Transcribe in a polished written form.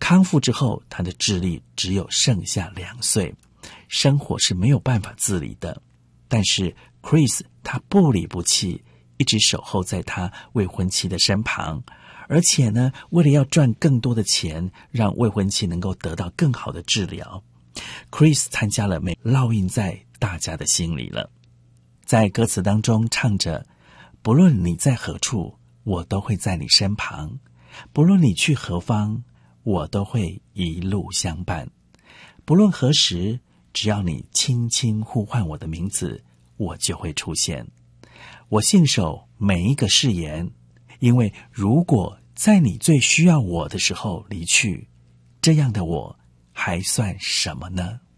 康复之后，他的智力只有剩下2岁，生活是没有办法自理的。但是 Chris 他不离不弃，一直守候在他未婚妻的身旁，而且呢，为了要赚更多的钱，让未婚妻能够得到更好的治疗， Chris 参加了烙印在大家的心里了。在歌词当中唱着，不论你在何处，我都会在你身旁，不论你去何方，我都会一路相伴，不论何时，只要你轻轻呼唤我的名字，我就会出现。我信守每一个誓言，因为如果在你最需要我的时候离去，这样的我还算什么呢？